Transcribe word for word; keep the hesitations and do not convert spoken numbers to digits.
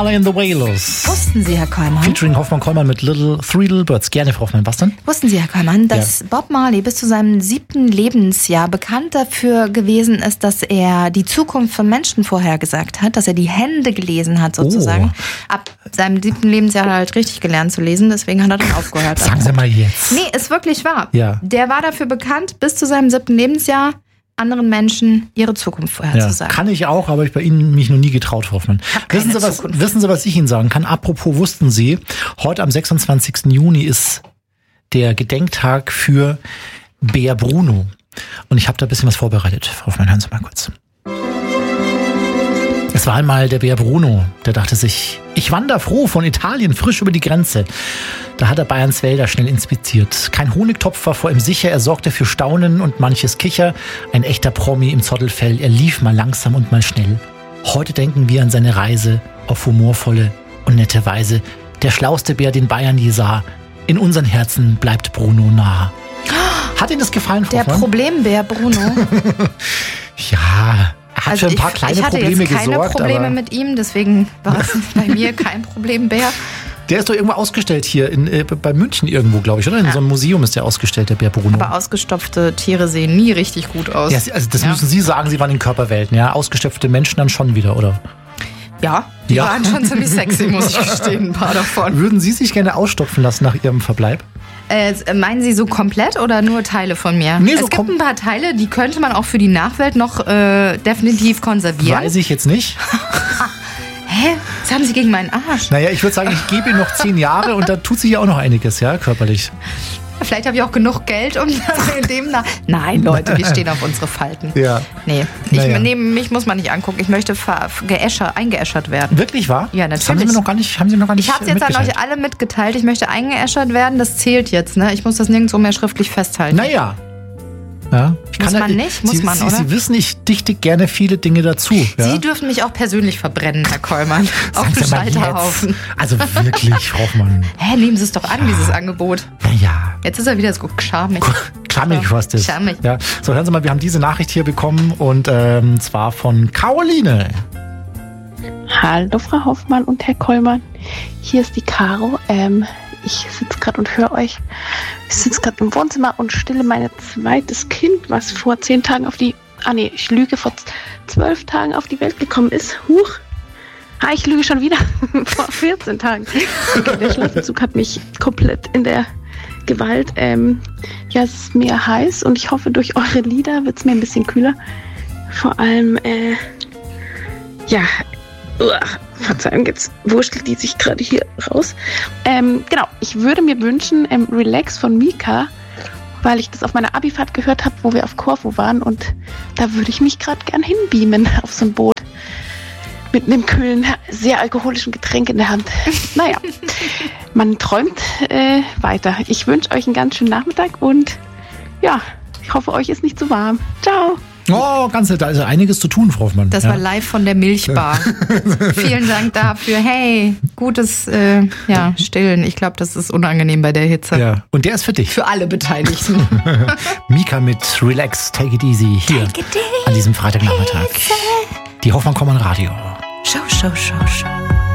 in the Wailers. Wussten Sie, Herr Kollmann? Featuring Hoffmann-Kollmann mit Little Three Little Birds. Gerne, Frau Hoffmann. Was denn? Wussten Sie, Herr Kollmann, dass ja. Bob Marley bis zu seinem siebten Lebensjahr bekannt dafür gewesen ist, dass er die Zukunft von Menschen vorhergesagt hat, dass er die Hände gelesen hat sozusagen. Oh. Ab seinem siebten Lebensjahr hat er halt richtig gelernt zu lesen, deswegen hat er dann aufgehört. Sagen Sie mal jetzt. Nee, ist wirklich wahr. Ja. Der war dafür bekannt, bis zu seinem siebten Lebensjahr anderen Menschen ihre Zukunft vorherzusagen. Ja, kann ich auch, aber ich bei Ihnen mich noch nie getraut, Frau Hoffmann. Wissen Sie, was, wissen Sie, was ich Ihnen sagen kann? Apropos, wussten Sie, heute am sechsundzwanzigsten Juni ist der Gedenktag für Bär Bruno. Und ich habe da ein bisschen was vorbereitet. Frau Hoffmann, hören Sie mal kurz. Es war einmal der Bär Bruno, der dachte sich, ich wandere froh von Italien frisch über die Grenze. Da hat er Bayerns Wälder schnell inspiziert. Kein Honigtopf war vor ihm sicher, er sorgte für Staunen und manches Kicher. Ein echter Promi im Zottelfell, er lief mal langsam und mal schnell. Heute denken wir an seine Reise auf humorvolle und nette Weise. Der schlauste Bär, den Bayern je sah. In unseren Herzen bleibt Bruno nah. Hat Ihnen das gefallen, Frau Der Hoffmann? Problembär Bruno. Ja... Er hat also für ein paar ich, kleine ich hatte Probleme jetzt keine gesorgt. Probleme aber mit ihm, deswegen war es bei mir kein Problembär. Der ist doch irgendwo ausgestellt hier, in, äh, bei München irgendwo, glaube ich, oder? In ja. so einem Museum ist der ausgestellt, der Bär Bruno. Aber ausgestopfte Tiere sehen nie richtig gut aus. Ja, also das ja. müssen Sie sagen, Sie waren in Körperwelten, ja? Ausgestopfte Menschen dann schon wieder, oder? Ja, die ja. waren schon ziemlich sexy, muss ich gestehen, ein paar davon. Würden Sie sich gerne ausstopfen lassen nach Ihrem Verbleib? Äh, meinen Sie so komplett oder nur Teile von mir? Nee, so es gibt ein paar Teile, die könnte man auch für die Nachwelt noch äh, definitiv konservieren. Weiß ich jetzt nicht. Hä? Was haben Sie gegen meinen Arsch? Naja, ich würde sagen, ich gebe Ihnen noch zehn Jahre und da tut sich ja auch noch einiges, ja, körperlich. Vielleicht habe ich auch genug Geld, um dann in dem nach... Nein, Leute, wir stehen auf unsere Falten. Ja. Nee, ich, naja. nee, mich muss man nicht angucken. Ich möchte geäschert, eingeäschert werden. Wirklich wahr? Ja, natürlich. Das haben Sie mir noch gar nicht, haben Sie noch gar nicht Ich habe es jetzt an euch alle mitgeteilt. Ich möchte eingeäschert werden. Das zählt jetzt, ne? Ich muss das nirgendwo mehr schriftlich festhalten. Naja. Ja, ich muss kann man ja, nicht? Muss Sie, man, Sie, oder? Sie wissen, ich dichte gerne viele Dinge dazu. Ja? Sie dürfen mich auch persönlich verbrennen, Herr Kollmann. Auf dem Scheiterhaufen. Also wirklich, Frau Hoffmann. Hä, nehmen Sie es doch an, ja. dieses Angebot. Naja. Jetzt ist er wieder so charmig. Charmig, was das? Charmig. Ja. So, hören Sie mal, wir haben diese Nachricht hier bekommen und ähm, zwar von Caroline. Hallo, Frau Hoffmann und Herr Kollmann. Hier ist die Caro. Ähm, ich sitze gerade und höre euch. Ich sitze gerade im Wohnzimmer und stille mein zweites Kind, was vor zehn Tagen auf die... Ah nee, ich lüge, vor zwölf Tagen auf die Welt gekommen ist. Huch. Ah, ich lüge schon wieder. Vor vierzehn Tagen. Okay, der Schlafentzug hat mich komplett in der Gewalt. Ähm, ja, es ist mir heiß und ich hoffe, durch eure Lieder wird es mir ein bisschen kühler. Vor allem, äh, ja, uah, Verzeihung, jetzt wurschtelt die sich gerade hier raus. Ähm, genau, ich würde mir wünschen, ähm, Relax von Mika, weil ich das auf meiner Abifahrt gehört habe, wo wir auf Korfu waren und da würde ich mich gerade gern hinbeamen auf so ein Boot mit einem kühlen, sehr alkoholischen Getränk in der Hand. Naja, man träumt äh, weiter. Ich wünsche euch einen ganz schönen Nachmittag und ja, ich hoffe, euch ist nicht zu warm. Ciao! Oh, ganz nett, da ist einiges zu tun, Frau Hoffmann. Das ja. war live von der Milchbar. Vielen Dank dafür. Hey, gutes äh, ja, Stillen. Ich glaube, das ist unangenehm bei der Hitze. Ja. Und der ist für dich. Für alle Beteiligten. Mika mit Relax, Take It Easy hier Take it easy. An diesem Freitagnachmittag. Die Hoffmann-Kollmann Radio. Show, show, show, show.